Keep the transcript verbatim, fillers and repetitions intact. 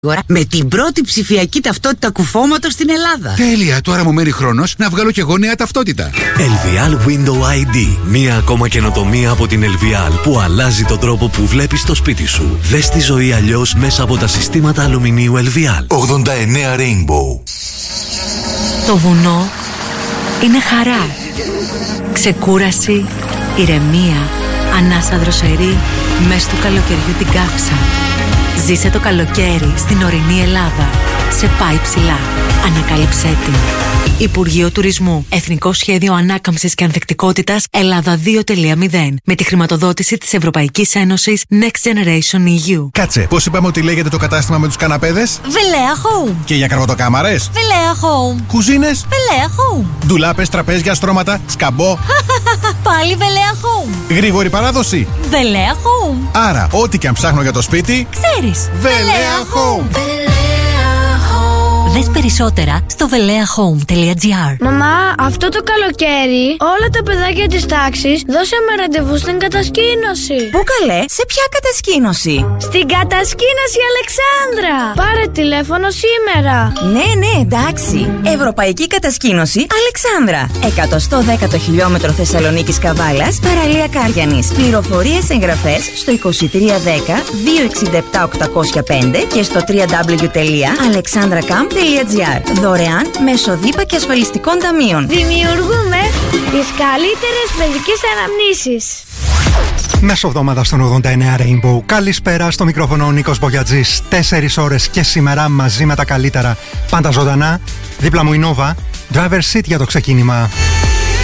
με την πρώτη ψηφιακή ταυτότητα κουφώματος στην Ελλάδα. Τέλεια, τώρα μου μένει χρόνος να βγάλω κι εγώ νέα ταυτότητα. Ελβιάλ Window άι ντι. Μία ακόμα καινοτομία από την Ελβιάλ που αλλάζει τον τρόπο που βλέπεις το σπίτι σου. Δες τη ζωή αλλιώς μέσα από τα συστήματα αλουμινίου Ελβιάλ. ογδόντα εννέα Rainbow. Το βουνό είναι χαρά, ξεκούραση, ηρεμία, ανάσα δροσερή, μες του καλοκαιριού την κάψα. Ζήσε το καλοκαίρι στην ορεινή Ελλάδα. Σε πάει ψηλά. Ανακάλυψέ την. Υπουργείο Τουρισμού. Εθνικό Σχέδιο Ανάκαμψης και Ανθεκτικότητας Ελλάδα δύο τελεία μηδέν. Με τη χρηματοδότηση της Ευρωπαϊκής Ένωσης Next Generation ι γιου. Κάτσε, πώς είπαμε ότι λέγεται το κατάστημα με τους καναπέδες? Βελέα Home. Και για καρβωτοκάμαρες? Βελέα Home. Κουζίνες? Βελέα Home. Ντουλάπες, τραπέζια, στρώματα, σκαμπό? Πάλι Βελέα Home. Γρήγορη παράδοση? Βελέα Home. Άρα, ό,τι και αν ψάχνω για το σπίτι, ξέρεις. Βελέα Home. Δες περισσότερα στο βελέα χόουμ τελεία τζι άρ. Μαμά, αυτό το καλοκαίρι όλα τα παιδάκια της τάξης δώσαμε ραντεβού στην κατασκήνωση. Πού καλέ, σε ποια κατασκήνωση? Στην κατασκήνωση Αλεξάνδρα. Πάρε τηλέφωνο σήμερα. Ναι, ναι, εντάξει. Ευρωπαϊκή κατασκήνωση Αλεξάνδρα. εκατόν δέκα χιλιόμετρο Θεσσαλονίκης Καβάλας, παραλία Κάριανης. Πληροφορίες εγγραφές στο είκοσι τρία δέκα δύο εξήντα επτά οκτακόσια πέντε και στο double-u double-u double-u τελεία αλεξάνδρακαμ τελεία τζι άρ. Δωρεάν μέσω ΔΥΠΑ και ασφαλιστικών ταμείων. Δημιουργούμε τις καλύτερες παιδικές αναμνήσεις. Μέσω εβδομάδα στον ογδόντα εννέα Rainbow. Καλησπέρα, στο μικρόφωνο ο Νίκος Μπογιατζής. Τέσσερις ώρες και σήμερα μαζί με τα καλύτερα. Πάντα ζωντανά. Δίπλα μου η Nova. Driver seat για το ξεκίνημα.